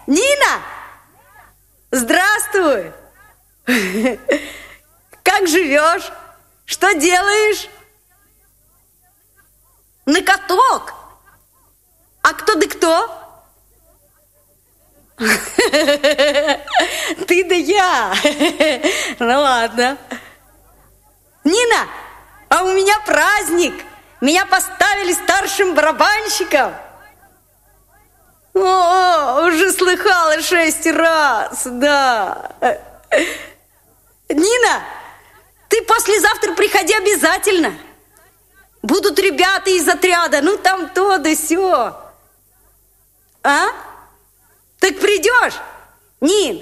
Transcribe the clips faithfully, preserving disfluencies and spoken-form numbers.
Нина! Здравствуй! Как живешь? Что делаешь? На каток? А кто да кто? Ты да я. Ну ладно. Нина, а у меня праздник. Меня поставили старшим барабанщиком. О, уже слыхала шесть раз, да. Нина, ты послезавтра приходи обязательно. Будут ребята из отряда, ну там то да сё. А? Так придешь, Нин?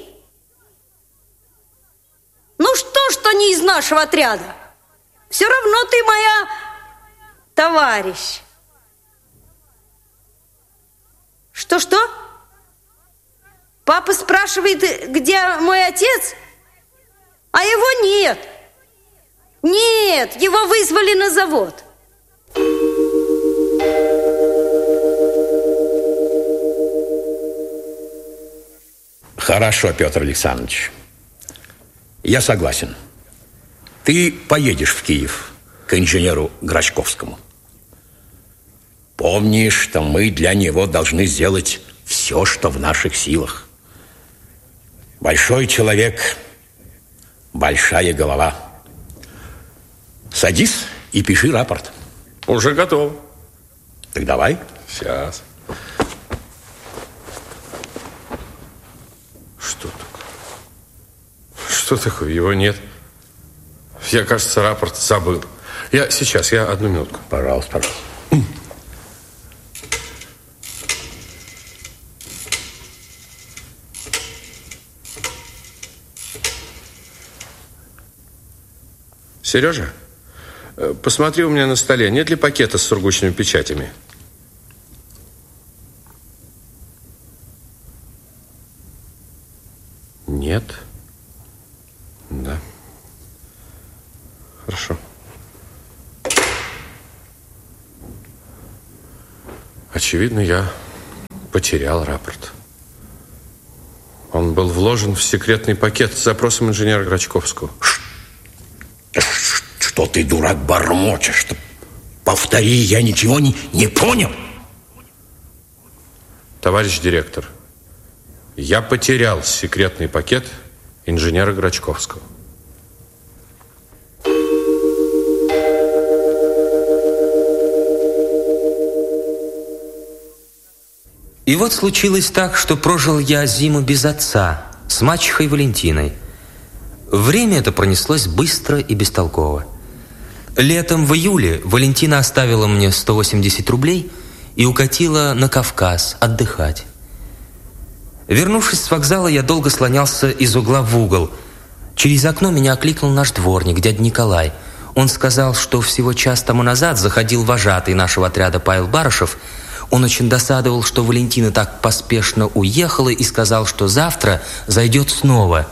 Ну что, что не из нашего отряда? Все равно ты моя товарищ. Что-что? Папа спрашивает, где мой отец? А его нет. Нет, его вызвали на завод. Хорошо, Петр Александрович. Я согласен. Ты поедешь в Киев к инженеру Грачковскому. Помни, что мы для него должны сделать все, что в наших силах. Большой человек, большая голова. Садись и пиши рапорт. Уже готов. Так давай. Сейчас. Что такое? Что такое? Его нет. Я, кажется, рапорт забыл. Я сейчас, я одну минутку. Пожалуйста, пожалуйста. Сережа, посмотри у меня на столе, нет ли пакета с сургучными печатями? Нет. Да. Хорошо. Очевидно, я потерял рапорт. Он был вложен в секретный пакет с запросом инженера Грачковского. Что ты, дурак, бормочешь? Повтори, я ничего не, не понял. Товарищ директор, я потерял секретный пакет инженера Грачковского. И вот случилось так, что прожил я зиму без отца, с мачехой Валентиной. Время это пронеслось быстро и бестолково. Летом в июле Валентина оставила мне сто восемьдесят рублей и укатила на Кавказ отдыхать. Вернувшись с вокзала, я долго слонялся из угла в угол. Через окно меня окликнул наш дворник, дядя Николай. Он сказал, что всего час тому назад заходил вожатый нашего отряда Павел Барышев. Он очень досадовал, что Валентина так поспешно уехала, и сказал, что завтра зайдет снова.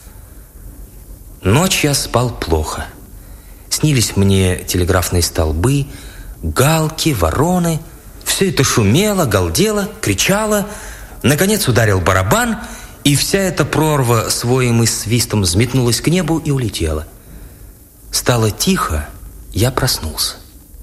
Ночь я спал плохо. Снились мне телеграфные столбы, галки, вороны. Все это шумело, галдело, кричало. Наконец ударил барабан, и вся эта прорва с воем и свистом взметнулась к небу и улетела. Стало тихо, я проснулся.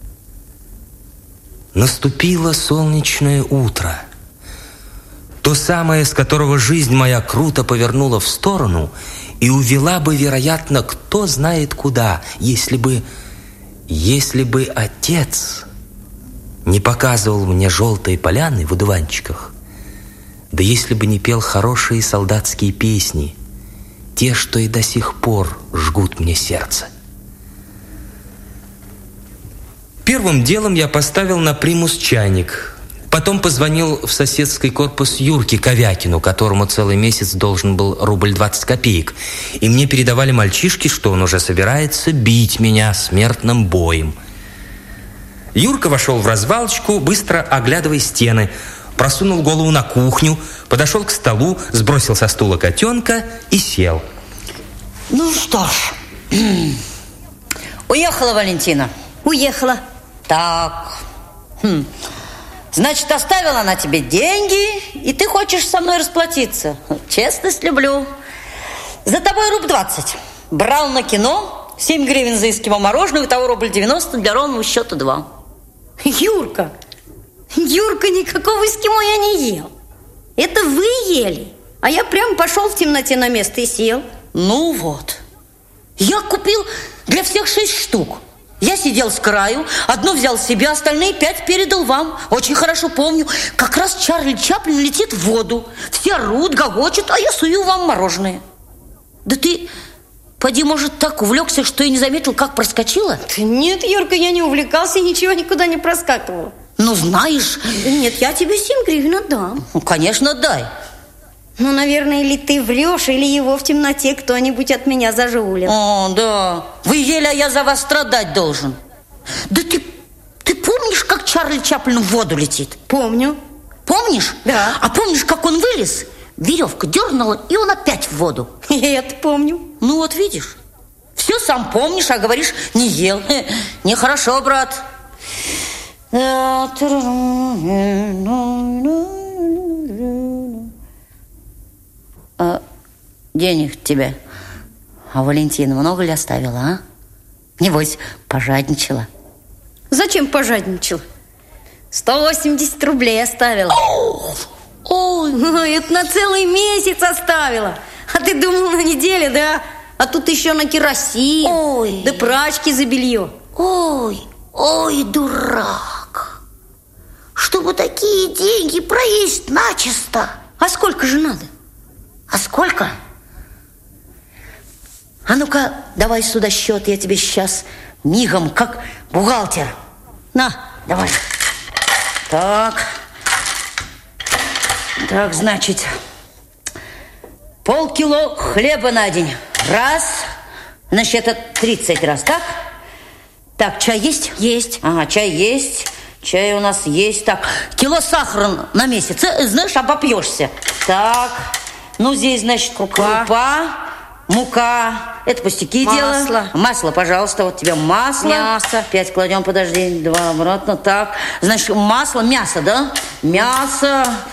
Наступило солнечное утро. То самое, с которого жизнь моя круто повернула в сторону и увела бы, вероятно, кто знает куда, если бы, если бы отец не показывал мне желтые поляны в одуванчиках, да если бы не пел хорошие солдатские песни, те, что и до сих пор жгут мне сердце. Первым делом я поставил на примус чайник. Потом позвонил в соседский корпус Юрке Ковякину, которому целый месяц должен был рубль двадцать копеек. И мне передавали мальчишки, что он уже собирается бить меня смертным боем. Юрка вошел в развалочку, быстро оглядывая стены, просунул голову на кухню, подошел к столу, сбросил со стула котенка и сел. Ну что ж, уехала Валентина? Уехала. Так, хм. Значит, оставила она тебе деньги, и ты хочешь со мной расплатиться. Честность люблю. За тобой рубль двадцать. Брал на кино, семь гривен за эскимо мороженого, итого рубль девяносто, для ровного счета два. Юрка, Юрка, никакого эскимо я не ел. Это вы ели. А я прям пошел в темноте на место и сел. Ну вот. Я купил для всех шесть штук. Я сидел с краю, одну взял себе, остальные пять передал вам. Очень хорошо помню. Как раз Чарли Чаплин летит в воду. Все орут, гогочут, а я сую вам мороженое. Да ты, поди, может, так увлекся, что и не заметил, как проскочила? Нет, Юрка, я не увлекался и ничего никуда не проскакивала. Ну, знаешь... Нет, я тебе семь гривен отдам. Ну, конечно, дай. Ну, наверное, или ты врешь, или его в темноте кто-нибудь от меня зажулил. О, да. Вы ели, а я за вас страдать должен. Да ты, ты помнишь, как Чарли Чаплин в воду летит? Помню. Помнишь? Да. А помнишь, как он вылез? Веревка дернула, и он опять в воду. Это помню. Ну вот видишь, все сам помнишь, а говоришь, не ел. Нехорошо, брат. А денег тебе, а Валентина много ли оставила, а? Небось, пожадничала. Зачем пожадничала? сто восемьдесят рублей оставила. Ой, это на целый месяц оставила. А ты думал на неделю, да? А тут еще на керосин. Ой. Да прачки за белье. Ой, ой, дурак. Чтобы такие деньги проесть начисто. А сколько же надо? А сколько? А ну-ка, давай сюда счет, я тебе сейчас мигом, как бухгалтер. На, давай. Так. Так, значит, полкило хлеба на день. Раз. Значит, это тридцать раз, так? Так, чай есть? Есть. Ага, чай есть. Чай у нас есть. Так, кило сахара на месяц. Знаешь, обопьешься. Так, ну здесь, значит, крупа, крупа мука. Это пустяки дело. Масло. Масло, пожалуйста, вот тебе масло. Мясо. Пять кладем, подожди, два обратно. Так, значит, масло, мясо, да? Мясо.